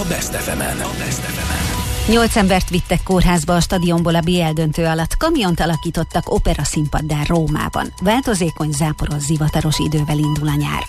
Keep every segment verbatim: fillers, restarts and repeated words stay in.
Best ef emen. A Best ef emen. Nyolc embert vittek kórházba a stadionból a bé el döntő alatt. Kamiont alakítottak opera színpaddá Rómában. Változékony, záporos, zivataros idővel indul a nyár.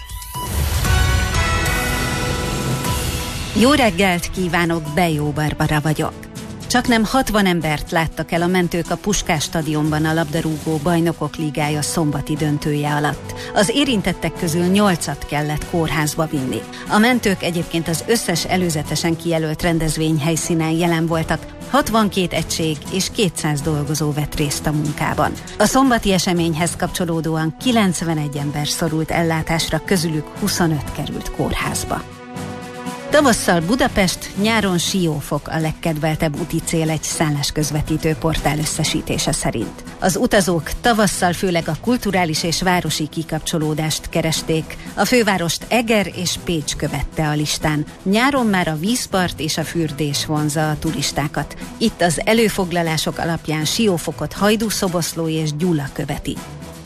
Jó reggelt kívánok, Bejó Barbara vagyok. Csaknem hatvan embert láttak el a mentők a Puskás stadionban a labdarúgó Bajnokok Ligája szombati döntője alatt. Az érintettek közül nyolcat kellett kórházba vinni. A mentők egyébként az összes előzetesen kijelölt rendezvény helyszínen jelen voltak, hatvankét egység és kétszáz dolgozó vett részt a munkában. A szombati eseményhez kapcsolódóan kilencvenegy ember szorult ellátásra, közülük huszonöt került kórházba. Tavasszal Budapest, nyáron Siófok a legkedveltebb úti cél egy szállásközvetítő portál összesítése szerint. Az utazók tavasszal főleg a kulturális és városi kikapcsolódást keresték. A fővárost Eger és Pécs követte a listán. Nyáron már a vízpart és a fürdés vonzza a turistákat. Itt az előfoglalások alapján Siófokot Hajdú-Szoboszló és Gyula követi.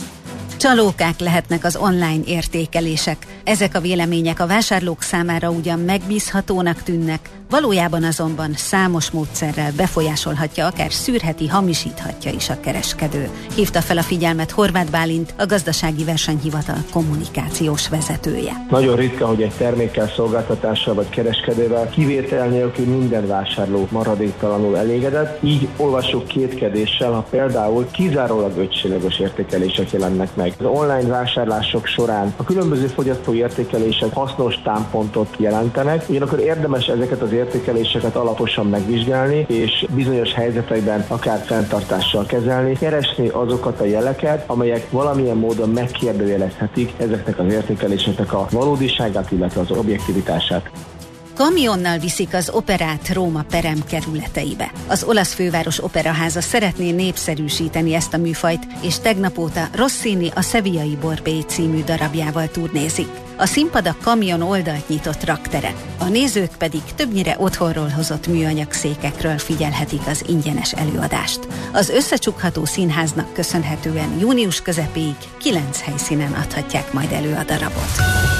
Csalókák lehetnek az online értékelések. Ezek a vélemények a vásárlók számára ugyan megbízhatónak tűnnek, valójában azonban számos módszerrel befolyásolhatja, akár szűrheti, hamisíthatja is a kereskedő. Hívta fel a figyelmet Horváth Bálint, a Gazdasági Versenyhivatal kommunikációs vezetője. Nagyon ritka, hogy egy termékkel, szolgáltatással vagy kereskedővel kivétel nélkül minden vásárló maradéktalanul elégedett, így olvasók kétkedéssel, ha például kizárólag ötcsillagos értékelések jelennek meg. Az online vásárlások során a különböző fogyasztói értékelések hasznos támpontot jelentenek, ugyanakkor érdemes ezeket az értékeléseket alaposan megvizsgálni, és bizonyos helyzetekben akár fenntartással kezelni, keresni azokat a jeleket, amelyek valamilyen módon megkérdőjelezhetik ezeknek az értékeléseknek a valódiságát, illetve az objektivitását. Kamionnal viszik az operát Róma perem kerületeibe. Az olasz főváros operaháza szeretné népszerűsíteni ezt a műfajt, és tegnap óta Rossini a Sevillai Borbély című darabjával turnézik. A színpad a kamion oldalt nyitott raktere, a nézők pedig többnyire otthonról hozott műanyag székekről figyelhetik az ingyenes előadást. Az összecsukható színháznak köszönhetően június közepéig kilenc helyszínen adhatják majd elő a darabot.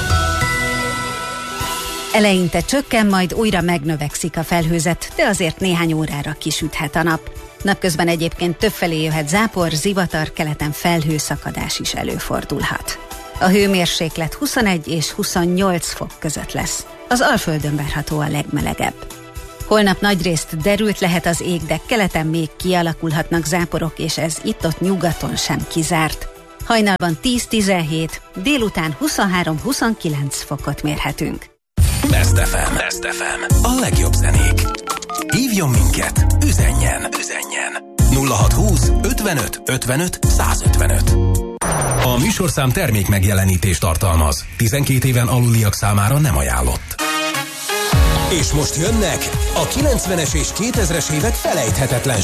Eleinte csökken, majd újra megnövekszik a felhőzet, de azért néhány órára kisüthet a nap. Napközben egyébként többfelé jöhet zápor, zivatar, keleten felhőszakadás is előfordulhat. A hőmérséklet huszonegy és huszonnyolc fok között lesz. Az Alföldön várható a legmelegebb. Holnap nagyrészt derült lehet az ég, de keleten még kialakulhatnak záporok, és ez itt-ott nyugaton sem kizárt. Hajnalban tíz-tizenhét, délután huszonhárom-huszonkilenc fokot mérhetünk. Best ef em. Best ef em. A legjobb zenék. Hívjon minket, üzenjen, üzenjen. nulla hatszázhúsz ötvenöt ötvenöt százötvenöt. A műsorszám termék megjelenítést tartalmaz. tizenkét éven aluliak számára nem ajánlott. És most jönnek a kilencvenes és kétezres évek felejthetetlen